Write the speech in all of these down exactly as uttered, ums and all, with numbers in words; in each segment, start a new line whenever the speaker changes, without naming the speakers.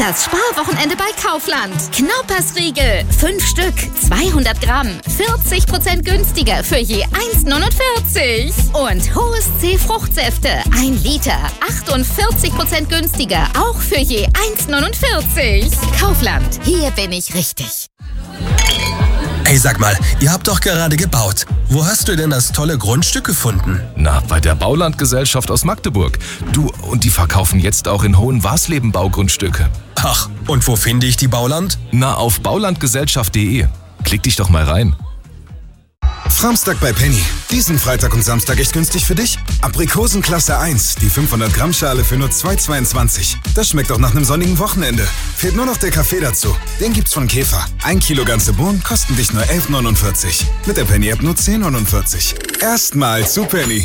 Das Sparwochenende bei Kaufland. Knaupersriegel, fünf Stück, zweihundert Gramm, vierzig Prozent günstiger für je eins neunundvierzig. Und Hohes C Fruchtsäfte, ein Liter, achtundvierzig Prozent günstiger, auch für je eins neunundvierzig. Kaufland, hier bin ich richtig.
Hey, sag mal, ihr habt doch gerade gebaut. Wo hast du denn das tolle Grundstück gefunden?
Na, bei der Baulandgesellschaft aus Magdeburg. Du, und die verkaufen jetzt auch in Hohenwarsleben Baugrundstücke.
Ach, und wo finde ich die Bauland?
Na, auf baulandgesellschaft punkt de. Klick dich doch mal rein.
Framstag bei Penny. Diesen Freitag und Samstag echt günstig für dich? Aprikosen Klasse eins, die fünfhundert Gramm Schale für nur zwei zweiundzwanzig. Das schmeckt doch nach einem sonnigen Wochenende. Fehlt nur noch der Kaffee dazu. Den gibt's von Käfer. Ein Kilo ganze Bohnen kosten dich nur elf neunundvierzig. Mit der Penny-App nur zehn neunundvierzig. Erstmal zu Penny.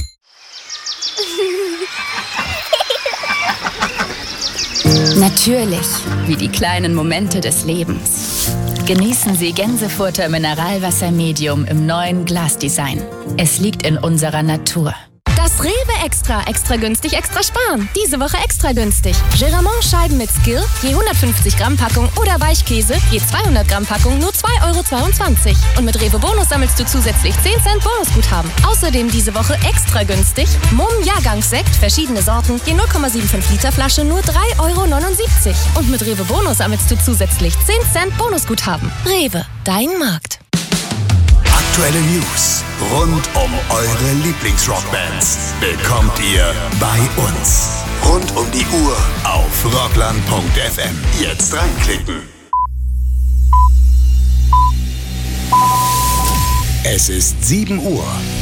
Natürlich, wie die kleinen Momente des Lebens. Genießen Sie Gänsefurter Mineralwasser Medium im neuen Glasdesign. Es liegt in unserer Natur.
Das Rewe Extra. Extra günstig, extra sparen. Diese Woche extra günstig. Geramont Scheiben mit Skill, je hundertfünfzig Gramm Packung oder Weichkäse, je zweihundert Gramm Packung, nur zwei Euro zweiundzwanzig. Und mit Rewe Bonus sammelst du zusätzlich zehn Cent Bonusguthaben. Außerdem diese Woche extra günstig. Mumm Jahrgangssekt, verschiedene Sorten, je null Komma fünfundsiebzig Liter Flasche, nur drei Euro neunundsiebzig. Und mit Rewe Bonus sammelst du zusätzlich zehn Cent Bonusguthaben. Rewe, dein Markt.
Aktuelle News rund um eure Lieblingsrockbands bekommt ihr bei uns. Rund um die Uhr auf rockland punkt f m. Jetzt reinklicken. Es ist sieben Uhr.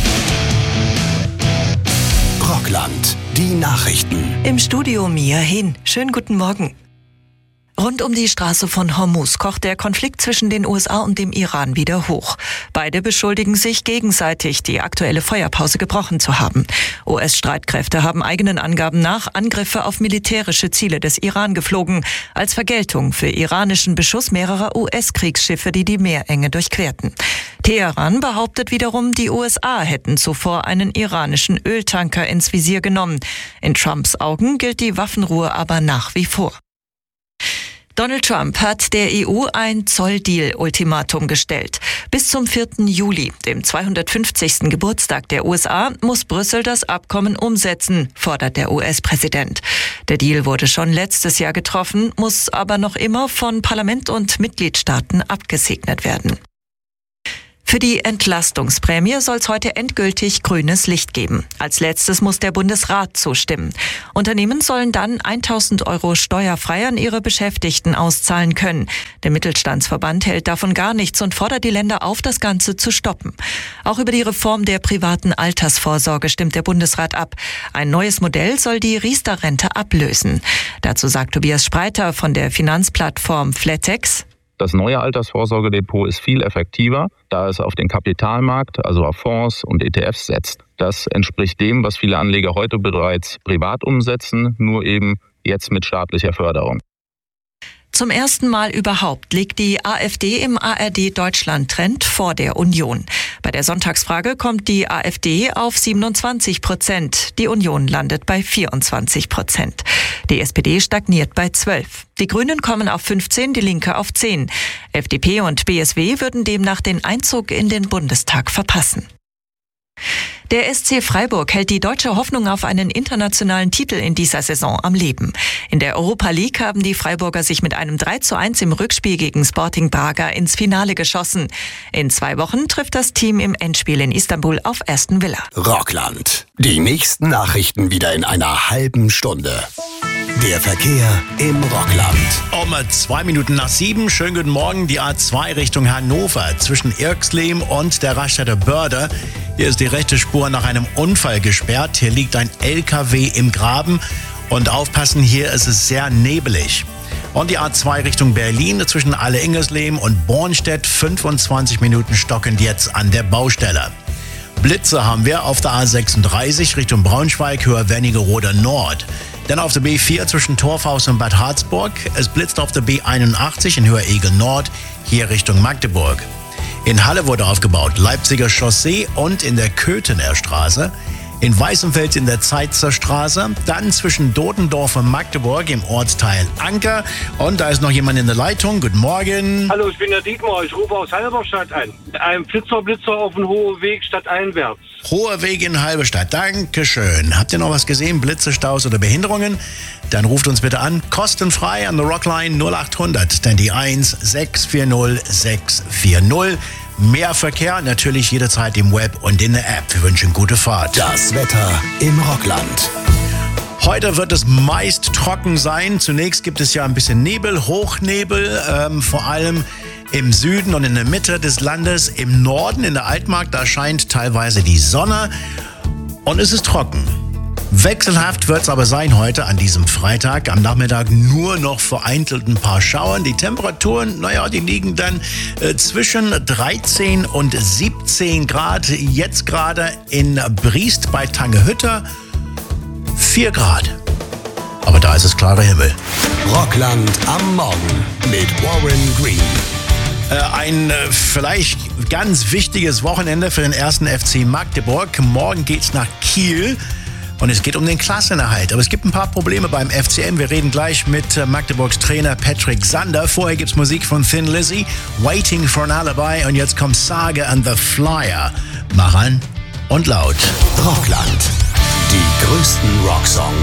Rockland, die Nachrichten.
Im Studio Mia Hin. Schönen guten Morgen. Rund um die Straße von Hormuz kocht der Konflikt zwischen den U S A und dem Iran wieder hoch. Beide beschuldigen sich gegenseitig, die aktuelle Feuerpause gebrochen zu haben. U S-Streitkräfte haben eigenen Angaben nach Angriffe auf militärische Ziele des Iran geflogen, als Vergeltung für iranischen Beschuss mehrerer U S-Kriegsschiffe, die die Meerenge durchquerten. Teheran behauptet wiederum, die U S A hätten zuvor einen iranischen Öltanker ins Visier genommen. In Trumps Augen gilt die Waffenruhe aber nach wie vor. Donald Trump hat der E U ein Zolldeal-Ultimatum gestellt. Bis zum vierten Juli, dem zweihundertfünfzigsten Geburtstag der U S A, muss Brüssel das Abkommen umsetzen, fordert der U S-Präsident. Der Deal wurde schon letztes Jahr getroffen, muss aber noch immer von Parlament und Mitgliedstaaten abgesegnet werden. Für die Entlastungsprämie soll es heute endgültig grünes Licht geben. Als letztes muss der Bundesrat zustimmen. Unternehmen sollen dann tausend Euro steuerfrei an ihre Beschäftigten auszahlen können. Der Mittelstandsverband hält davon gar nichts und fordert die Länder auf, das Ganze zu stoppen. Auch über die Reform der privaten Altersvorsorge stimmt der Bundesrat ab. Ein neues Modell soll die Riester-Rente ablösen. Dazu sagt Tobias Spreiter von der Finanzplattform Flatex:
Das neue Altersvorsorgedepot ist viel effektiver, da es auf den Kapitalmarkt, also auf Fonds und E T Fs setzt. Das entspricht dem, was viele Anleger heute bereits privat umsetzen, nur eben jetzt mit staatlicher Förderung.
Zum ersten Mal überhaupt liegt die AfD im A R D-Deutschland-Trend vor der Union. Bei der Sonntagsfrage kommt die AfD auf siebenundzwanzig Prozent. Die Union landet bei vierundzwanzig Prozent. Die S P D stagniert bei zwölf. Die Grünen kommen auf fünfzehn, die Linke auf zehn. F D P und B S W würden demnach den Einzug in den Bundestag verpassen. Der S C Freiburg hält die deutsche Hoffnung auf einen internationalen Titel in dieser Saison am Leben. In der Europa League haben die Freiburger sich mit einem drei zu eins im Rückspiel gegen Sporting Braga ins Finale geschossen. In zwei Wochen trifft das Team im Endspiel in Istanbul auf Aston Villa.
Rockland. Die nächsten Nachrichten wieder in einer halben Stunde. Der Verkehr im Rockland.
Um zwei Minuten nach sieben, schönen guten Morgen, die A zwei Richtung Hannover zwischen Irxleben und der Raststätte Börde. Hier ist die rechte Spur nach einem Unfall gesperrt. Hier liegt ein L K W im Graben und aufpassen, hier ist es sehr nebelig. Und die A zwei Richtung Berlin zwischen Alle-Ingersleben und Bornstedt, fünfundzwanzig Minuten stockend jetzt an der Baustelle. Blitze haben wir auf der A sechsunddreißig Richtung Braunschweig, Höhe Wernigerode Nord. Dann auf der B vier zwischen Torfhaus und Bad Harzburg. Es blitzt auf der B einundachtzig in Höhe Egel Nord, hier Richtung Magdeburg. In Halle wurde aufgebaut, Leipziger Chaussee und in der Köthener Straße. in Weißenfels in der Zeitzer Straße, dann zwischen Dodendorf und Magdeburg im Ortsteil Anker. Und da ist noch jemand in der Leitung. Guten Morgen.
Hallo, ich bin der Dietmar. Ich rufe aus Halberstadt an. Ein Flitzer-Blitzer auf dem Hohen Weg stadteinwärts.
Hoher Weg in Halberstadt. Dankeschön. Habt ihr noch was gesehen? Blitze, Staus oder Behinderungen? Dann ruft uns bitte an. Kostenfrei an der Rockline null acht hundert. Dann die eins sechs vier null sechs vier null. Mehr Verkehr natürlich jederzeit im Web und in der App. Wir wünschen gute Fahrt.
Das Wetter im Rockland.
Heute wird es meist trocken sein. Zunächst gibt es ja ein bisschen Nebel, Hochnebel, ähm, vor allem im Süden und in der Mitte des Landes. Im Norden, in der Altmark, da scheint teilweise die Sonne und es ist trocken. Wechselhaft wird es aber sein heute an diesem Freitag. Am Nachmittag nur noch vereinzelt ein paar Schauern. Die Temperaturen, naja, die liegen dann äh, zwischen dreizehn und siebzehn Grad. Jetzt gerade in Briest bei Tangehütte vier Grad. Aber da ist es klarer Himmel.
Rockland am Morgen mit Warren Green.
Äh, ein äh, vielleicht ganz wichtiges Wochenende für den ersten F C Magdeburg. Morgen geht's nach Kiel. Und es geht um den Klassenerhalt. Aber es gibt ein paar Probleme beim F C M. Wir reden gleich mit äh, Magdeburgs Trainer Patrick Sander. Vorher gibt's Musik von Thin Lizzy, Waiting for an Alibi. Und jetzt kommt Saga and the Flyer. Mach an und laut.
Rockland. Die größten Rocksongs.